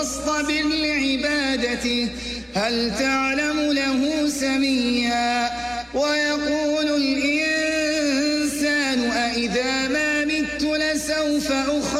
فاصطبر لعبادته هل تعلم له سميا ويقول الإنسان أإذا ما مت لسوف أخرج